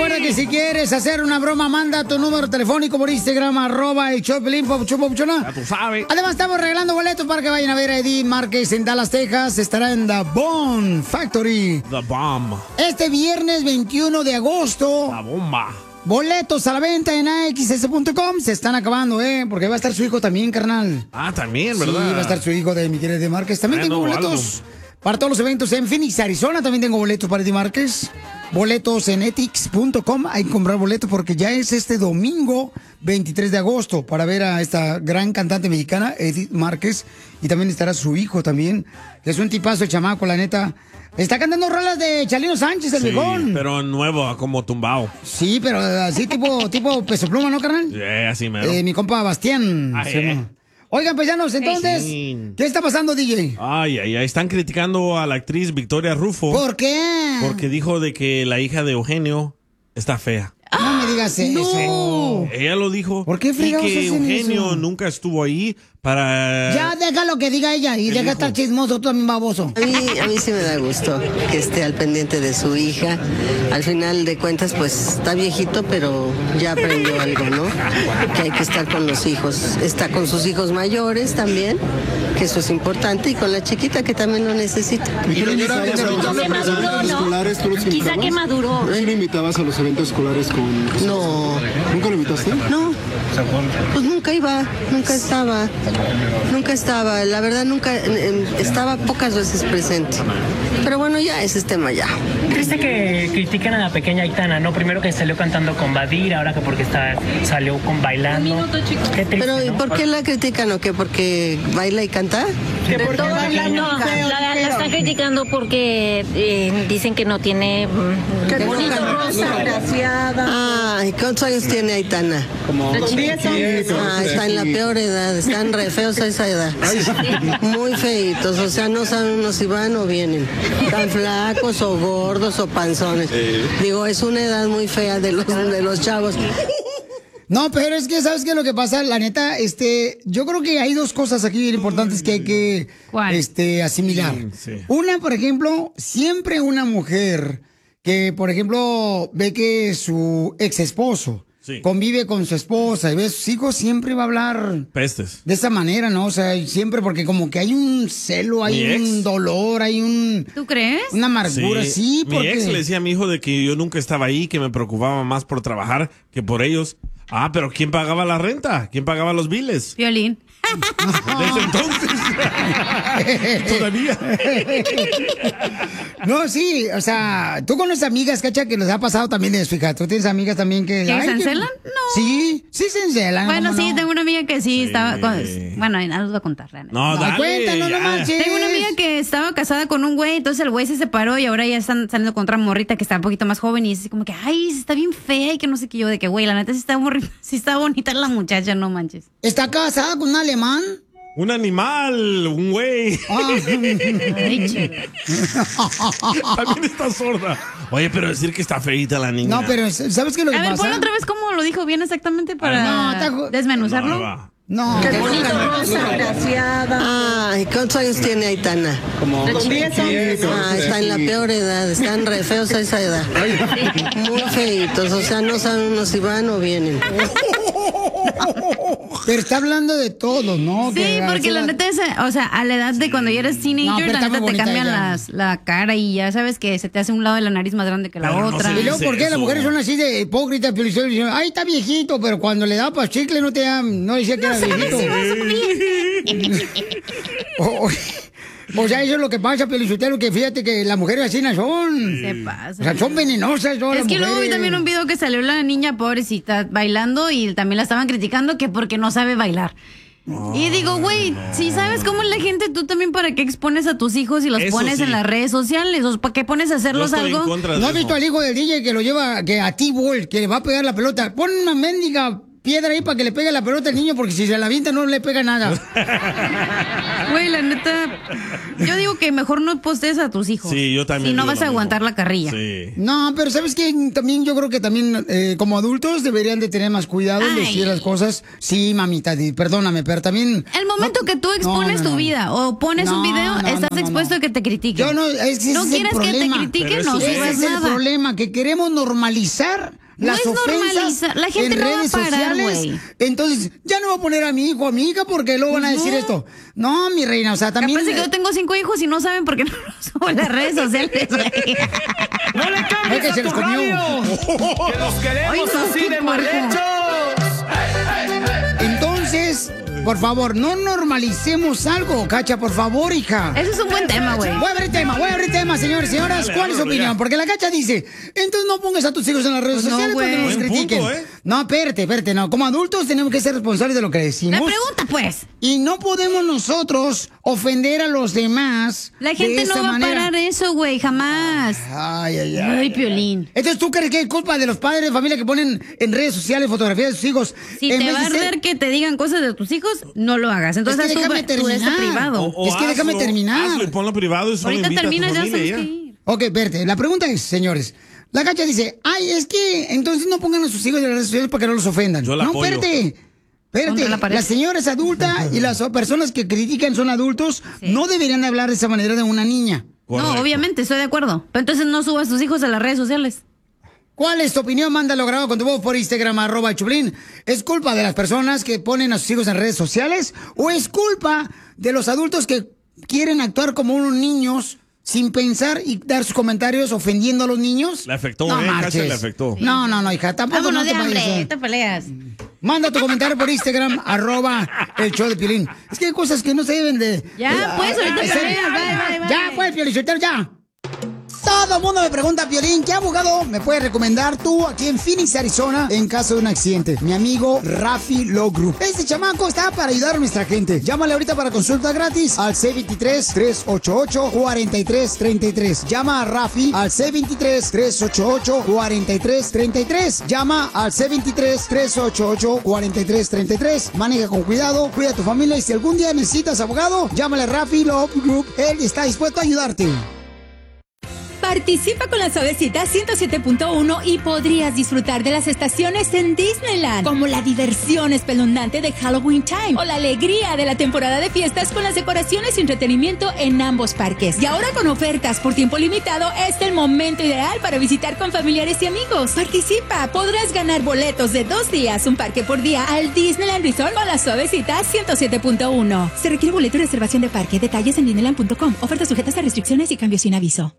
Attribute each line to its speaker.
Speaker 1: Recuerda que si quieres hacer una broma, manda tu número telefónico por Instagram, @el-show-de-Piolín, papuchona.
Speaker 2: Ya tú sabes.
Speaker 1: Además, estamos regalando boletos para que vayan a ver a Edith Márquez en Dallas, Texas. Estará en The Bomb Factory.
Speaker 2: The Bomb.
Speaker 1: Este viernes 21 de agosto.
Speaker 2: La bomba.
Speaker 1: Boletos a la venta en AXS.com. Se están acabando, porque va a estar su hijo también, carnal.
Speaker 2: Ah, también, ¿verdad?
Speaker 1: Sí, va a estar su hijo de mi querida Edith Márquez. También tengo boletos para todos los eventos en Phoenix, Arizona. También tengo boletos para Edith Márquez. Boletos en etix.com. Hay que comprar boletos porque ya es este domingo 23 de agosto para ver a esta gran cantante mexicana, Edith Márquez. Y también estará su hijo también, que es un tipazo el chamaco, la neta. Está cantando rolas de Chalino Sánchez, el viejón.
Speaker 2: Pero nuevo, como tumbao.
Speaker 1: Sí, pero así tipo Peso Pluma, ¿no, carnal?
Speaker 2: Así mero.
Speaker 1: Mi compa Bastián. Oigan, paisanos, entonces, ¿qué está pasando, DJ?
Speaker 2: Ay, están criticando a la actriz Victoria Rufo.
Speaker 1: ¿Por qué?
Speaker 2: Porque dijo de que la hija de Eugenio está fea.
Speaker 1: No me digas eso.
Speaker 2: Ella lo dijo.
Speaker 1: ¿Por qué fregados
Speaker 2: y que
Speaker 1: hacen
Speaker 2: Eugenio
Speaker 1: eso?
Speaker 2: nunca estuvo ahí para...
Speaker 1: Ya, deja lo que diga ella y deja de estar chismoso, tú también baboso.
Speaker 3: A mí sí me da gusto que esté al pendiente de su hija. Al final de cuentas, pues está viejito, pero ya aprendió algo, ¿no? Que hay que estar con los hijos. Está con sus hijos mayores también, que eso es importante, y con la chiquita que también lo necesita.
Speaker 4: Quizá que maduró. ¿Sí lo invitabas a los eventos escolares con Jesús?
Speaker 3: No.
Speaker 4: ¿Nunca lo invitaste?
Speaker 3: No. Pues nunca iba, nunca estaba. La verdad nunca estaba pocas veces presente. Pero bueno, ya ese es tema ya.
Speaker 5: Triste que critican a la pequeña Aitana, ¿no? Primero que salió cantando con Badir, ahora que porque salió con bailando. Qué triste,
Speaker 3: pero ¿y
Speaker 5: ¿no?
Speaker 3: por qué la critican o qué? ¿Porque baila y canta?
Speaker 4: La
Speaker 6: están criticando porque dicen que no tiene bonito rosa.
Speaker 3: Ay, ¿cuántos años tiene Aitana?
Speaker 4: Como 10 años.
Speaker 3: Ah, está en la peor edad, están re feos a esa edad. Muy feitos, o sea, no saben uno si van o vienen. Tan flacos o gordos o panzones. Digo, es una edad muy fea de los chavos.
Speaker 1: No, pero es que, ¿sabes qué es lo que pasa? La neta, yo creo que hay dos cosas aquí bien importantes que hay que asimilar.
Speaker 2: Sí.
Speaker 1: Una, por ejemplo, siempre una mujer que, por ejemplo, ve que su ex esposo convive con su esposa y ve a sus hijos, siempre va a hablar
Speaker 2: pestes
Speaker 1: de esa manera, ¿no? O sea, siempre porque como que hay un celo, hay un dolor, hay un...
Speaker 7: ¿Tú crees?
Speaker 1: Una amargura, sí, porque...
Speaker 2: Mi ex le decía a mi hijo de que yo nunca estaba ahí, que me preocupaba más por trabajar que por ellos. Ah, pero ¿quién pagaba la renta? ¿Quién pagaba los biles?
Speaker 7: Violín.
Speaker 2: Desde entonces. Todavía.
Speaker 1: No, sí, o sea, tú conoces amigas, cacha, que les ha pasado también eso, fíjate. Tú tienes amigas también que...
Speaker 7: ¿Que se encelan? No.
Speaker 1: Sí se encelan.
Speaker 7: Bueno, sí,
Speaker 1: no?
Speaker 7: tengo una amiga que sí estaba... Bueno, no los voy a contar.
Speaker 2: No, dale.
Speaker 1: Cuéntanos, no manches.
Speaker 7: Tengo una amiga que estaba casada con un güey, entonces el güey se separó y ahora ya están saliendo con otra morrita que está un poquito más joven y es así como que, ay, está bien fea y que no sé qué yo, de que güey, la neta sí está bonita la muchacha, no manches.
Speaker 1: ¿Está casada con un alemán?
Speaker 2: Un animal, un güey. También está sorda. Oye, pero decir que está feita la niña.
Speaker 1: No, pero ¿sabes qué es lo que pasa?
Speaker 7: A ver, ponlo otra vez cómo lo dijo bien exactamente para desmenuzarlo.
Speaker 1: No.
Speaker 3: Qué bonito rosa, desgraciada. Ay, ¿cuántos años tiene Aitana?
Speaker 4: Como 10 años.
Speaker 3: Ah, está en la peor edad, están re feos a esa edad. Muy feitos, o sea, no saben uno si van o vienen.
Speaker 1: Pero está hablando de todo, ¿no?
Speaker 7: Sí, porque la neta es, o sea, a la edad de cuando ya eres teenager, la neta te cambian la cara y ya sabes que se te hace un lado de la nariz más grande que la otra.
Speaker 1: Y luego, ¿por qué las mujeres son así de hipócritas? Pero dicen, ay, está viejito, pero cuando le da para chicle no decía que era viejito. O sea, eso es lo que pasa, Pelichotelo, que fíjate que las mujeres así no son.
Speaker 7: Se pasa.
Speaker 1: O sea, son venenosas.
Speaker 7: Es que luego vi también un video que salió la niña pobrecita bailando y también la estaban criticando que porque no sabe bailar. Y digo, güey, si sabes cómo es la gente, tú también para qué expones a tus hijos y los pones en las redes sociales, o para qué pones a hacerlos algo.
Speaker 1: ¿No has visto al hijo del DJ que lo lleva, que a T-Ball, que le va a pegar la pelota? Pon una mendiga piedra ahí para que le pegue la pelota al niño, porque si se la avienta no le pega nada.
Speaker 7: Güey, la neta, yo digo que mejor no postees a tus hijos.
Speaker 2: Sí, yo también.
Speaker 7: Si no
Speaker 2: digo
Speaker 7: vas a
Speaker 2: lo
Speaker 7: aguantar
Speaker 2: mismo.
Speaker 7: la carrilla.
Speaker 2: Sí.
Speaker 1: No, pero ¿sabes qué? También yo creo que también como adultos deberían de tener más cuidado en
Speaker 7: Ay.
Speaker 1: decir las cosas. Sí, mamita, perdóname, pero también...
Speaker 7: El momento que tú expones tu vida o pones un video, estás expuesto a que te critiquen.
Speaker 1: Yo no, es que
Speaker 7: no
Speaker 1: ese es el
Speaker 7: quieres que te
Speaker 1: problema.
Speaker 7: critiquen, no
Speaker 1: Ese
Speaker 7: subas
Speaker 1: es el
Speaker 7: nada.
Speaker 1: problema, que queremos normalizar
Speaker 7: No
Speaker 1: las
Speaker 7: es
Speaker 1: ofensas
Speaker 7: normalizar, la gente
Speaker 1: en
Speaker 7: no va a
Speaker 1: redes
Speaker 7: parar,
Speaker 1: sociales.
Speaker 7: güey.
Speaker 1: Entonces, ya no voy a poner a mi hijo, a mi hija, porque luego van a decir esto. No, mi reina, o sea, también...
Speaker 7: Parece que yo tengo 5 hijos y no saben por qué no los subo en las redes sociales, güey.
Speaker 8: ¡No le cambies
Speaker 1: Es que se
Speaker 8: a
Speaker 1: los
Speaker 8: tu
Speaker 1: comió.
Speaker 8: radio! ¡Que los queremos
Speaker 7: Ay, no,
Speaker 8: así
Speaker 7: qué
Speaker 8: de mal
Speaker 7: puerco.
Speaker 8: hechos!
Speaker 1: Entonces, por favor, no normalicemos algo, Cacha, por favor, hija.
Speaker 7: Ese es un buen tema, güey.
Speaker 1: Voy a abrir tema, señores y señoras.
Speaker 2: Dale,
Speaker 1: ¿Cuál es su
Speaker 2: ábrelo
Speaker 1: opinión?
Speaker 2: ya.
Speaker 1: Porque la Cacha dice, entonces no pongas a tus hijos en las redes
Speaker 7: Pues no,
Speaker 1: sociales
Speaker 7: güey.
Speaker 1: cuando nos
Speaker 2: Buen
Speaker 1: critiquen.
Speaker 2: punto, ¿eh?
Speaker 1: No, espérate, no. Como adultos tenemos que ser responsables de lo que decimos.
Speaker 7: La pregunta, pues.
Speaker 1: Y no podemos nosotros ofender a los demás.
Speaker 7: La gente
Speaker 1: de
Speaker 7: no
Speaker 1: esa
Speaker 7: va
Speaker 1: manera.
Speaker 7: a parar eso, güey, jamás. Ay, Piolín.
Speaker 1: Entonces, ¿tú crees que es culpa de los padres de familia que ponen en redes sociales fotografías de sus hijos?
Speaker 7: Si
Speaker 1: en
Speaker 7: te
Speaker 1: vez
Speaker 7: va a
Speaker 1: de ser-
Speaker 7: arder que te digan cosas de tus hijos, no lo hagas. Entonces,
Speaker 1: Es que déjame
Speaker 7: tú eres
Speaker 1: terminar.
Speaker 7: privado.
Speaker 1: Es que déjame terminar.
Speaker 2: Hazlo y ponlo privado y solo
Speaker 7: Ahorita
Speaker 2: invita a tu
Speaker 7: terminas, ya
Speaker 2: familia
Speaker 7: sabes
Speaker 2: y
Speaker 7: que ir.
Speaker 1: Ok, espérate, la pregunta es, señores, la Cacha dice, ay, es que entonces no pongan a sus hijos en las redes sociales para que no los ofendan.
Speaker 2: Yo la
Speaker 1: No,
Speaker 2: apoyo.
Speaker 1: espérate,
Speaker 7: Contra la pared.
Speaker 1: la señora es adulta y las personas que critican son adultos, no deberían hablar de esa manera de una niña.
Speaker 2: Correcto.
Speaker 7: No, obviamente, estoy de acuerdo. Pero entonces no subas tus hijos a las redes sociales.
Speaker 1: ¿Cuál es tu opinión? Mándalo grabado con tu voz por Instagram, @Choplin. ¿Es culpa de las personas que ponen a sus hijos en redes sociales? ¿O es culpa de los adultos que quieren actuar como unos niños sin pensar y dar sus comentarios ofendiendo a los niños?
Speaker 2: Le afectó,
Speaker 1: No
Speaker 2: Cacha,
Speaker 1: marches.
Speaker 2: le afectó.
Speaker 1: No, hija, tampoco
Speaker 7: Vámonos
Speaker 1: no
Speaker 7: de
Speaker 1: te
Speaker 7: hambre,
Speaker 1: vayas,
Speaker 7: te peleas.
Speaker 1: Manda tu comentario por Instagram, @el show de Piolín. Es que hay cosas que no se deben de...
Speaker 7: Ya, pues, ahorita
Speaker 1: ¿en
Speaker 7: peleas,
Speaker 1: serio?
Speaker 7: bye.
Speaker 1: Ya, pues, Piolichotero, ya. Todo el mundo me pregunta, Piolín, ¿qué abogado me puedes recomendar tú aquí en Phoenix, Arizona, en caso de un accidente? Mi amigo Rafi Law Group. Este chamaco está para ayudar a nuestra gente. Llámale ahorita para consulta gratis al C23-388-4333. Llama a Rafi al C23-388-4333. Llama al C23-388-4333. Maneja con cuidado, cuida a tu familia y si algún día necesitas abogado, llámale a Rafi Law Group. Él está dispuesto a ayudarte.
Speaker 9: Participa con la Suavecita 107.1 y podrías disfrutar de las estaciones en Disneyland, como la diversión espeluznante de Halloween Time o la alegría de la temporada de fiestas con las decoraciones y entretenimiento en ambos parques. Y ahora con ofertas por tiempo limitado, es el momento ideal para visitar con familiares y amigos. Participa, podrás ganar boletos de 2 días, un parque por día al Disneyland Resort con la Suavecita 107.1. Se requiere boleto y reservación de parque. Detalles en disneyland.com. Ofertas sujetas a restricciones y cambios sin aviso.